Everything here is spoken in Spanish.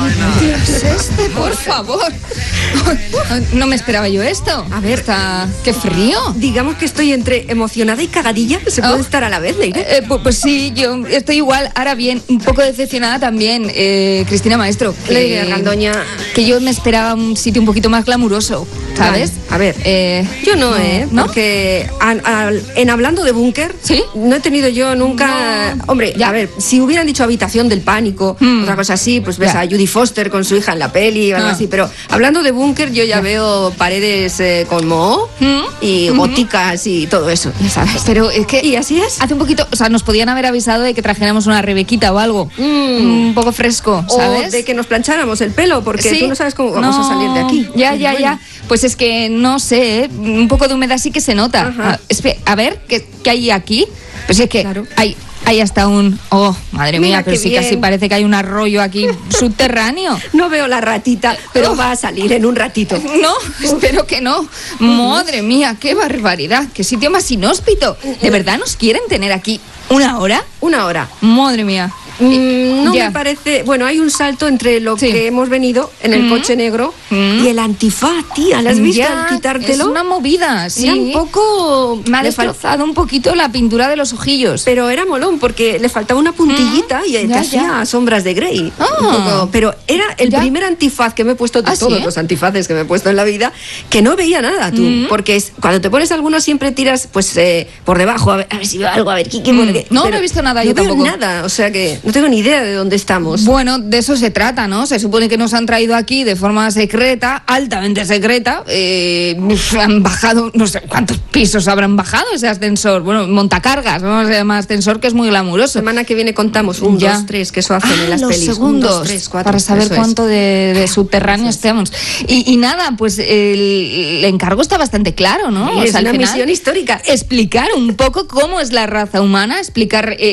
¿Qué es este, por favor? No me esperaba yo esto. A ver, ¡qué frío! Digamos que estoy entre emocionada y cagadilla. ¿Se puede estar a la vez, Leire? Pues sí, yo estoy igual. Ahora bien, un poco decepcionada también, Cristina Maestro. Leire Argandoña. Que yo me esperaba un sitio un poquito más glamuroso, ¿sabes? Vale, a ver, yo no, ¿no? Porque en hablando de búnker, ¿sí? No he tenido yo nunca... No. Hombre, Ya. A ver, si hubieran dicho Habitación del Pánico, otra cosa así, pues ves Ya. a Judy Foster con su hija en la peli o algo así, pero hablando de búnker, yo ya veo paredes con moho y goticas y todo eso, ya sabes. Pero es que... Y así es. Hace un poquito, o sea, nos podían haber avisado de que trajéramos una rebequita o algo. Un poco fresco, ¿sabes? O de que nos plancháramos el pelo, porque Sí. tú no sabes cómo vamos a salir de aquí. Ya. Pues es que no sé, un poco de humedad sí que se nota. Ajá. A ver, ¿qué hay aquí? Pues es que Claro. hay hasta un... Oh, madre Mira mía, pero qué sí bien. casi parece que hay un arroyo aquí subterráneo. No veo la ratita, pero va a salir en un ratito. No, espero que no. Madre mía, qué barbaridad. Qué sitio más inhóspito. ¿De verdad nos quieren tener aquí una hora? Una hora. Madre mía. No Ya. me parece... Bueno, hay un salto entre lo Sí. que hemos venido en el coche negro y el antifaz, tía. ¿La has visto Ya, al quitártelo? es una movida, sí. Era un poco... Me ha le destrozado un poquito la pintura de los ojillos. Pero era molón, porque le faltaba una puntillita y te ya, hacía ya. sombras de Grey. Ah. Un poco. Pero era el Ya. primer antifaz que me he puesto, de ¿Ah, todos sí? los antifaces que me he puesto en la vida, que no veía nada, tú. Porque cuando te pones alguno siempre tiras pues por debajo, a ver si veo algo, a ver, ¿qué pone qué? No, Pero no he visto nada, no yo veo tampoco. nada, o sea que no tengo ni idea de dónde estamos. Bueno, de eso se trata, ¿no? Se supone que nos han traído aquí de forma secreta, altamente secreta. Han bajado, no sé cuántos pisos habrán bajado ese ascensor. Bueno, montacargas, ¿no? Se llama ascensor, que es muy glamuroso. Semana que viene contamos 1, Ya. 2, 3, que eso hacen en las los pelis. 1, segundos 2, 3, 4, para saber eso es. cuánto de subterráneo estemos. Y nada, pues el encargo está bastante claro, ¿no? Es al una final, misión histórica. explicar un poco cómo es la raza humana, explicar